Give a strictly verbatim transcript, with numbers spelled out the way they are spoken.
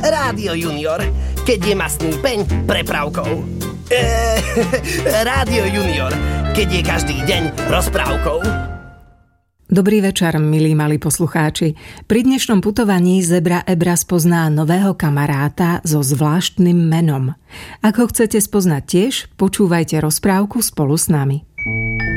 Rádio Junior, keď je mastný peň prepravkou. Eee, Rádio Junior, keď je každý deň rozprávkou. Dobrý večer, milí malí poslucháči. Pri dnešnom putovaní Zebra Ebra spozná nového kamaráta so zvláštnym menom. Ak ho chcete spoznať tiež, počúvajte rozprávku spolu s nami.